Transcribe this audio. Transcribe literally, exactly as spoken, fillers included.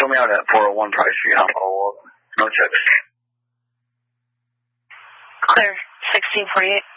me out at four oh one Price Street, I'll follow up. No checks. Clear, sixteen forty-eight.